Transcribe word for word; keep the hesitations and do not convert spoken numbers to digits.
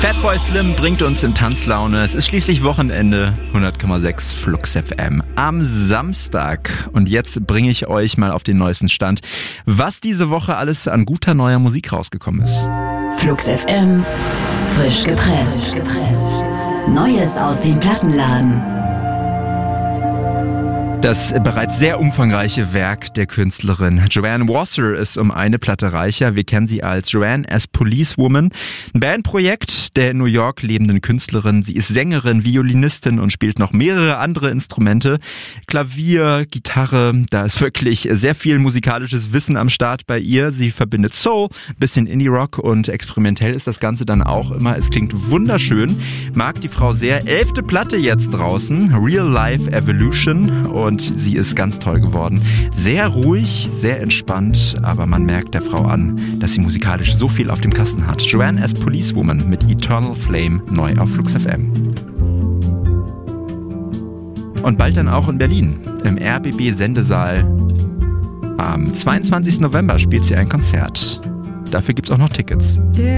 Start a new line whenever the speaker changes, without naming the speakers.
Fatboy Slim bringt uns in Tanzlaune. Es ist schließlich Wochenende. hundert Komma sechs Flux F M am Samstag. Und jetzt bringe ich euch mal auf den neuesten Stand, was diese Woche alles an guter neuer Musik rausgekommen ist.
Flux F M, frisch gepresst. Neues aus dem Plattenladen.
Das bereits sehr umfangreiche Werk der Künstlerin Joanne Wasser ist um eine Platte reicher. Wir kennen sie als Joanne as Policewoman. Ein Bandprojekt der in New York lebenden Künstlerin. Sie ist Sängerin, Violinistin und spielt noch mehrere andere Instrumente. Klavier, Gitarre, da ist wirklich sehr viel musikalisches Wissen am Start bei ihr. Sie verbindet Soul, bisschen Indie-Rock und experimentell ist das Ganze dann auch immer. Es klingt wunderschön. Mag die Frau sehr. Elfte Platte jetzt draußen. Real Life Evolution. Und Und sie ist ganz toll geworden. Sehr ruhig, sehr entspannt, aber man merkt der Frau an, dass sie musikalisch so viel auf dem Kasten hat. Joanne as Policewoman mit Eternal Flame, neu auf Flux F M. Und bald dann auch in Berlin, im R B B-Sendesaal. Am zweiundzwanzigsten November spielt sie ein Konzert. Dafür gibt's auch noch Tickets.